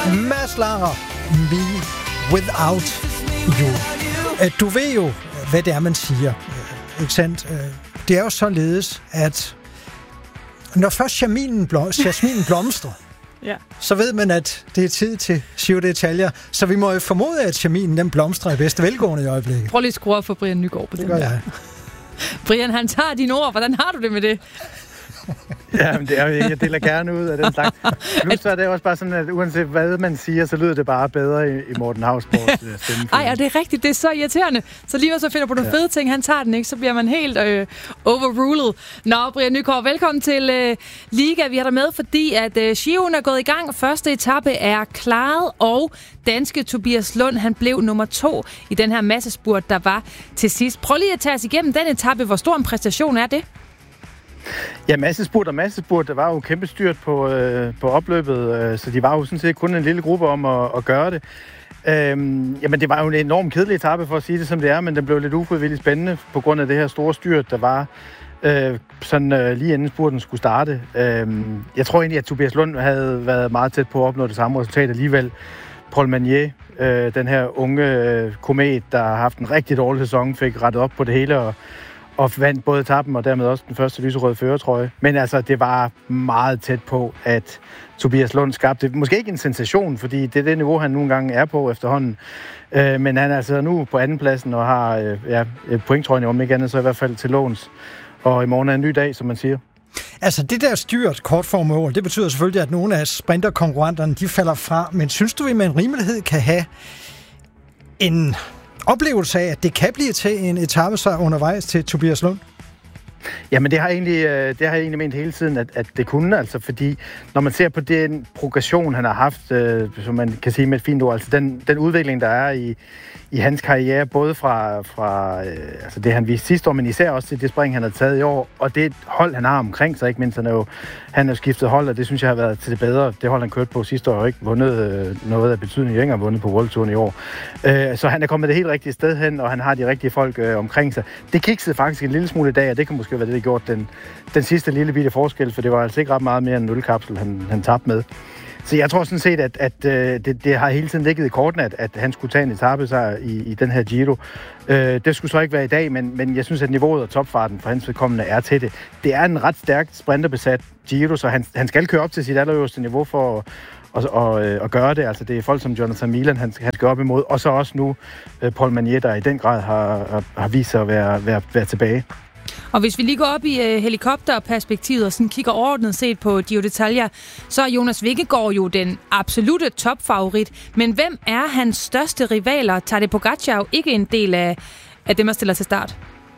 Mads Langer, Me Without You. Du ved jo, hvad det er, man siger. Ikke sandt? Det er jo således, at når først jasminen blomstrer, ja, så ved man, at det er tid til Giro d'Italia. Så vi må jo formode, at jasminen den blomstrer i bedste velgående i øjeblikket. Prøv lige at skrue op for Brian Nygaard på det. Det gør jeg. Brian, han tager dine ord. Hvordan har du det med det? Ja, men det er jo, jeg deler gerne ud af den slags. Plus så er det også bare sådan, at uanset hvad man siger, så lyder det bare bedre i Morten Hausborgs stemme. Ej, og det er rigtigt. Det er så irriterende. Så lige så finder på nogle fede ting, han tager den ikke, så bliver man helt overruled. Nå, Brian Nygaard, velkommen til Liga. Vi har dig med, fordi at Giroen er gået i gang. Første etape er klaret, og danske Tobias Lund, han blev nummer 2 i den her massespurt, der var til sidst. Prøv lige at tage os igennem den etape. Hvor stor en præstation er det? Ja, massespurt. Der var jo kæmpe styrt på opløbet, så de var jo sådan set kun en lille gruppe om at gøre det. Jamen, det var jo en enormt kedelig etape, for at sige det som det er, men den blev lidt ufrivilligt spændende på grund af det her store styrt, der var lige inden spurten skulle starte. Jeg tror egentlig, at Tobias Lund havde været meget tæt på at opnå det samme resultat alligevel. Paul Magnier, den her unge komet, der har haft en rigtig dårlig sæson, fik rettet op på det hele og vandt både etappen og dermed også den første lyserøde førertrøje. Men altså, det var meget tæt på, at Tobias Lund skabte måske ikke en sensation, fordi det er det niveau, han nogle gange er på efterhånden. Men han er altså nu på andenpladsen og har pointtrøjen, om ikke andet, så i hvert fald til låns. Og i morgen er en ny dag, som man siger. Altså, det der styrt kortformål, det betyder selvfølgelig, at nogle af sprinterkonkurrenterne, de falder fra. Men synes du, at man en rimelighed kan have en oplevelse af, at det kan blive til en etapesejr undervejs til Tobias Lund? Jamen, det har jeg egentlig ment hele tiden, at det kunne, altså, fordi når man ser på den progression, han har haft, som man kan sige med et fint ord, altså den udvikling, der er i hans karriere, både fra altså det, han viste sidste år, men især også til det spring, han har taget i år, og det hold, han har omkring sig, ikke mindst, han har skiftet hold, og det synes jeg har været til det bedre. Det hold, han kørte på sidste år, har ikke vundet noget af betydning, ikke har vundet på World Touren i år. Så han er kommet det helt rigtige sted hen, og han har de rigtige folk omkring sig. Det kiksede faktisk en lille smule i dag, og det kan måske være det, der gjort den sidste lille bitte forskel, for det var altså ikke ret meget mere end en 0-kapsel, han tabte med. Så jeg tror sådan set, at det har hele tiden ligget i kortene, at han skulle tage en etapesejr i den her Giro. Det skulle så ikke være i dag, men jeg synes, at niveauet og topfarten for hans vedkommende er til det. Det er en ret stærkt sprinterbesat Giro, så han skal køre op til sit allerøverste niveau for at gøre det. Altså det er folk som Jonathan Milan, han skal op imod, og så også nu Paul Magnier, der i den grad har vist sig at være tilbage. Og hvis vi lige går op i helikopterperspektivet og sådan kigger overordnet set på Giro d'Italia, så er Jonas Vingegaard jo den absolute topfavorit. Men hvem er hans største rivaler? Tadej Pogačar jo ikke en del af dem, der stiller til start?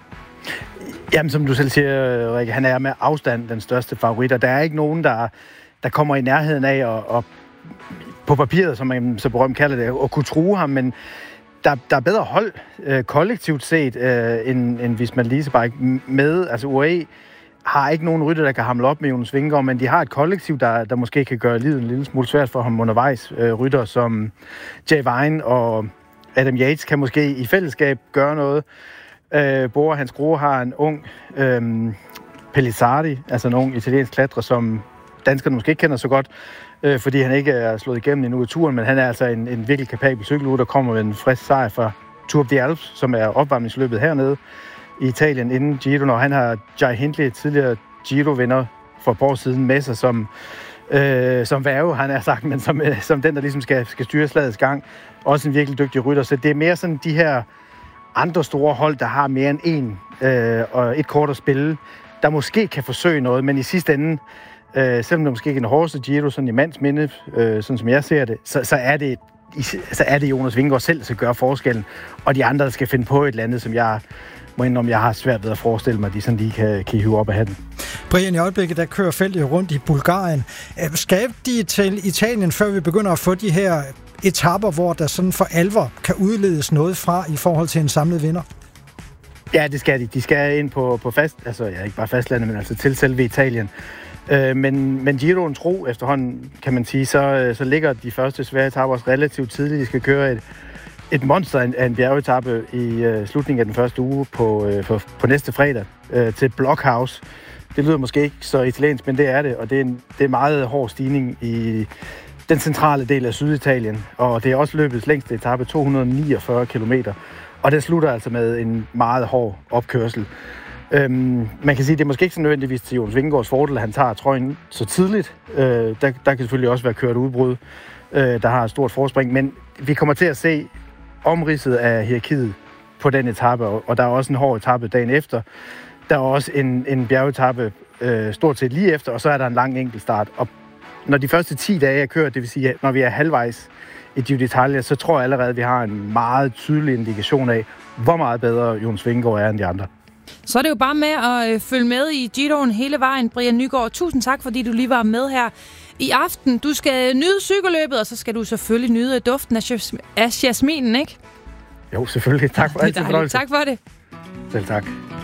Jamen, som du selv siger, Rikke, han er med afstand den største favorit, og der er ikke nogen, der kommer i nærheden af at på papiret, som man så berømt kalder det, at kunne true ham, men der er bedre hold kollektivt set, end hvis man lige så bare med. Altså UAE har ikke nogen rytter, der kan hamle op med Jonas Vingegaard, men de har et kollektiv, der måske kan gøre livet en lille smule svært for ham undervejs. Rytter som Jay Vine og Adam Yates kan måske i fællesskab gøre noget. Bora Hans Grohe har en ung Pellizzardi, altså en ung italiensk klatrer, som danskerne måske ikke kender så godt, fordi han ikke er slået igennem endnu i turen, men han er altså en virkelig kapabel cykelrytter, der kommer med en frisk sejr fra Tour of the Alps, som er opvarmningsløbet hernede i Italien inden Giro, og han har Jai Hindley, tidligere Giro-vinder for et par år siden, med sig som værge, han er sagt, men som den, der ligesom skal styre slagets gang. Også en virkelig dygtig rytter, så det er mere sådan de her andre store hold, der har mere end en og et kort at spille, der måske kan forsøge noget, men i sidste ende, selvom det måske ikke er en hårdeste Giro, sådan i mands minde, sådan som jeg ser det, så er det Jonas Vingegaard selv, der skal gøre forskellen, og de andre, der skal finde på et eller andet, som jeg må indrømme, jeg har svært ved at forestille mig, at de sådan lige kan hive op af hatten. Brian, i øjeblikket, der kører feltet rundt i Bulgarien. Skal de til Italien, før vi begynder at få de her etaper, hvor der sådan for alvor kan udledes noget fra i forhold til en samlet vinder? Ja, det skal de. De skal ind på fast, altså ja, ikke bare fastlandet, men altså til selve Italien. Men Giroen tro efterhånden, kan man sige, så ligger de første svære etaper også relativt tidligt. De skal køre et monster af en bjergetappe i slutningen af den første uge på næste fredag til Blockhouse. Det lyder måske ikke så italiensk, men det er det, og det er en meget hård stigning den centrale del af Syditalien, og det er også løbets længste etape, 249 kilometer, og den slutter altså med en meget hård opkørsel. Man kan sige, at det er måske ikke så nødvendigvis til Jonas Vingegaards fordel, at han tager trøjen så tidligt. Der kan selvfølgelig også være kørt udbrud, der har et stort forspring, men vi kommer til at se omridset af hierarkiet på den etape, og der er også en hård etape dagen efter. Der er også en bjergetape stort set lige efter, og så er der en lang enkeltstart. Og når de første 10 dage er kørt, det vil sige, når vi er halvvejs i Giro d'Italia, så tror jeg allerede, at vi har en meget tydelig indikation af, hvor meget bedre Jonas Vingegaard er end de andre. Så er det jo bare med at følge med i Giroen hele vejen. Brian Nygaard, tusind tak, fordi du lige var med her i aften. Du skal nyde cykelløbet, og så skal du selvfølgelig nyde duften af jasminen, ikke? Jo, selvfølgelig. Tak for alt. Tak for det. Selv tak.